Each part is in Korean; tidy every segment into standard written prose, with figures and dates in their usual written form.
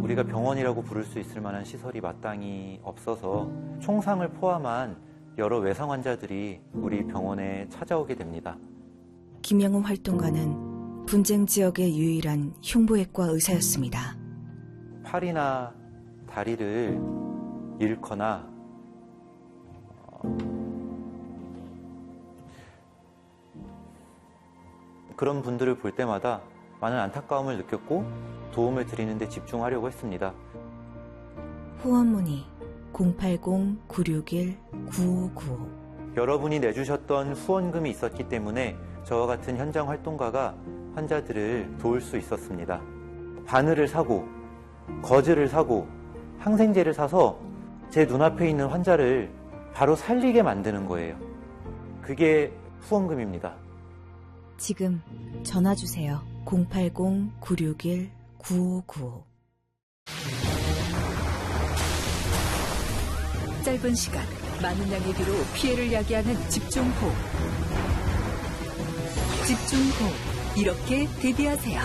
우리가 병원이라고 부를 수 있을 만한 시설이 마땅히 없어서 총상을 포함한 여러 외상 환자들이 우리 병원에 찾아오게 됩니다. 김영웅 활동가는 분쟁 지역의 유일한 흉부외과 의사였습니다. 팔이나 다리를 잃거나 그런 분들을 볼 때마다 많은 안타까움을 느꼈고 도움을 드리는 데 집중하려고 했습니다. 후원 문의 080-961-9595. 여러분이 내주셨던 후원금이 있었기 때문에 저와 같은 현장 활동가가 환자들을 도울 수 있었습니다. 바늘을 사고 거즈를 사고 항생제를 사서 제 눈앞에 있는 환자를 바로 살리게 만드는 거예요. 그게 후원금입니다. 지금 전화 주세요. 080-961-9595. 짧은 시간, 많은 양의 비로 피해를 야기하는 집중호우. 집중호우. 이렇게 대비하세요.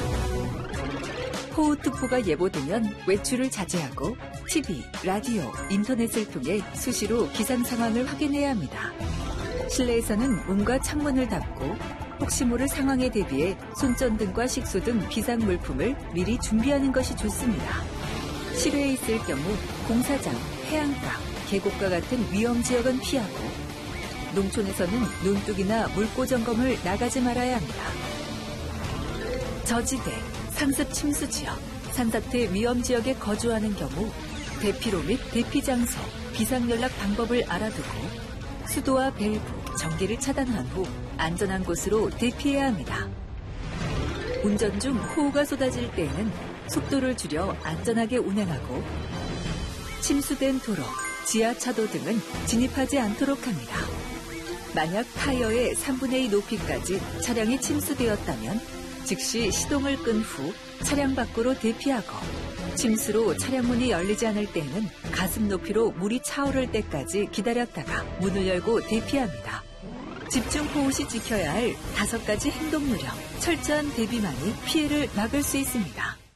호우특보가 예보되면 외출을 자제하고 TV, 라디오, 인터넷을 통해 수시로 기상 상황을 확인해야 합니다. 실내에서는 문과 창문을 닫고 혹시 모를 상황에 대비해 손전등과 식수 등 비상 물품을 미리 준비하는 것이 좋습니다. 실외에 있을 경우 공사장, 해안가, 계곡과 같은 위험 지역은 피하고 농촌에서는 논둑이나 물고 점검을 나가지 말아야 합니다. 저지대, 상습 침수 지역, 산사태 위험 지역에 거주하는 경우 대피로 및 대피 장소, 비상연락 방법을 알아두고 수도와 밸브, 전기를 차단한 후 안전한 곳으로 대피해야 합니다. 운전 중 호우가 쏟아질 때에는 속도를 줄여 안전하게 운행하고 침수된 도로, 지하차도 등은 진입하지 않도록 합니다. 만약 타이어의 3분의 2 높이까지 차량이 침수되었다면 즉시 시동을 끈 후 차량 밖으로 대피하고 침수로 차량 문이 열리지 않을 때에는 가슴 높이로 물이 차오를 때까지 기다렸다가 문을 열고 대피합니다. 집중호우 시 지켜야 할 5가지 행동 요령, 철저한 대비만이 피해를 막을 수 있습니다.